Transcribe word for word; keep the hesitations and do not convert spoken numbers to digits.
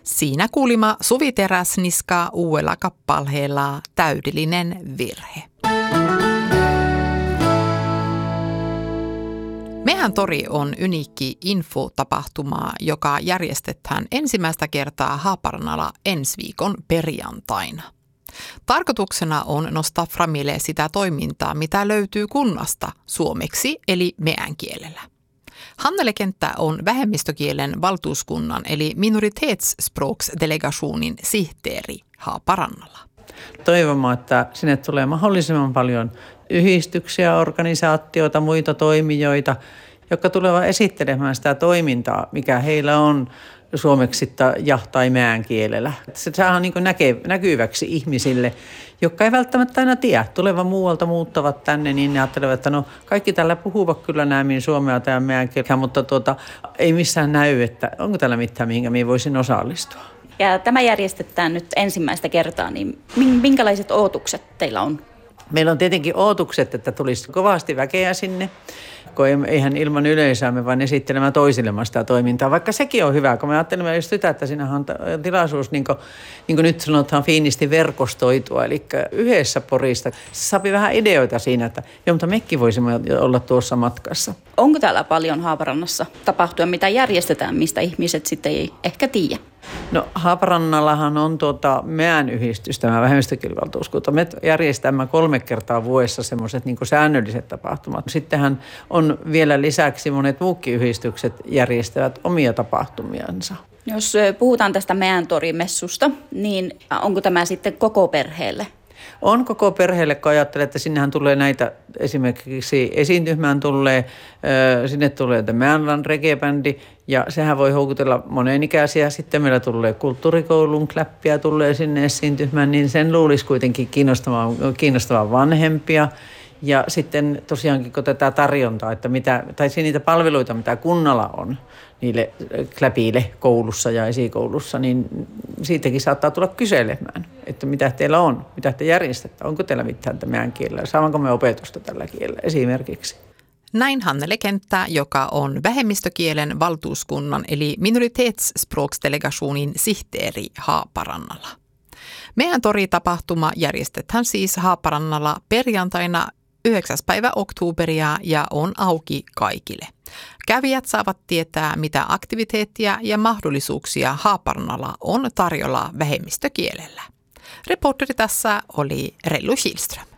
Siinä kuulima Suvi Teräsniska uudella kappaleella Täydellinen virhe. Mehän tori on uniikki infotapahtuma, joka järjestetään ensimmäistä kertaa Haaparannalla ensi viikon perjantaina. Tarkoituksena on nostaa framille sitä toimintaa, mitä löytyy kunnasta suomeksi eli meän kielellä. Hannele Kenttä on vähemmistökielen valtuuskunnan eli minoritetsspråksdelegationin sihteeri Haaparannalla. Toivomme, että sinne tulee mahdollisimman paljon yhdistyksiä, organisaatioita, muita toimijoita, jotka tulevat esittelemään sitä toimintaa, mikä heillä on suomeksi ja tai meän kielellä. Se saadaan niin näke, näkyväksi ihmisille, jotka ei välttämättä aina tiedä. Tulevat muualta, muuttavat tänne, niin ne ajattelevat, että no kaikki tällä puhuvat kyllä näin suomea tai meän kielellä, mutta tuota, ei missään näy, että onko täällä mitään, mihinkä minä voisin osallistua. Ja tämä järjestetään nyt ensimmäistä kertaa, niin minkälaiset odotukset teillä on? Meillä on tietenkin odotukset, että tulisi kovasti väkeä sinne, kun eihän ilman yleisöä me vain esittelemään toisillemaan sitä toimintaa, vaikka sekin on hyvä, kun me ajattelemme just sitä, että siinähän on tilaisuus, niin kuin, niin kuin nyt sanotaan, fiinisti verkostoitua, eli yhdessä porista. Se saa vähän ideoita siinä, että jo, mutta mekin voisimme olla tuossa matkassa. Onko täällä paljon Haaparannassa tapahtua, mitä järjestetään, mistä ihmiset sitten ei ehkä tiedä? No Haaparannallahan on tuota meän yhdistys, tämä vähemmistökielivaltuuskunta. Me järjestämme kolme kertaa vuodessa semmoiset niin kuin säännölliset tapahtumat. Sittenhän on vielä lisäksi monet muutkin yhdistykset järjestävät omia tapahtumiansa. Jos puhutaan tästä meän torimessusta, niin onko tämä sitten koko perheelle? On koko perheelle, kun ajattelee, että sinnehän tulee näitä, esimerkiksi esiintymään tulee, sinne tulee Meänlan reggae-bändi, ja sehän voi houkutella monenikäisiä. Sitten meillä tulee kulttuurikoulun kläppiä, tulee sinne esiintymään, niin sen luulisi kuitenkin kiinnostavan, kiinnostavan vanhempia. Ja sitten tosiaankin, kun tätä tarjontaa, että mitä, tai niitä palveluita, mitä kunnalla on niille kläpiille koulussa ja esikoulussa, niin siitäkin saattaa tulla kyselemään, että mitä teillä on, mitä te järjestätte, onko teillä mitään meidän kielellä, saadaanko me opetusta tällä kielellä esimerkiksi. Näin Hannele Kenttä, joka on vähemmistökielen valtuuskunnan eli minoritetsspråksdelegationin sihteeri Haaparannalla. Meidän tori-tapahtuma järjestetään siis Haaparannalla perjantaina yhdeksäs päivä oktoberia ja on auki kaikille. Kävijät saavat tietää, mitä aktiviteettia ja mahdollisuuksia Haaparannalla on tarjolla vähemmistökielellä. Reporteri tässä oli Rellu Kihlström.